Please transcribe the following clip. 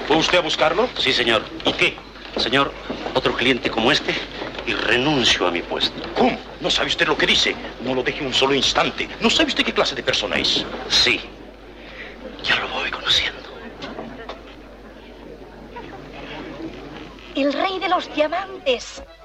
¿Fue usted a buscarlo? Sí, señor. ¿Y qué? Señor, otro cliente como este y renuncio a mi puesto. ¿Cómo? ¿No sabe usted lo que dice? No lo deje un solo instante. ¿No sabe usted qué clase de persona es? Sí, ya lo voy conociendo. El rey de los diamantes.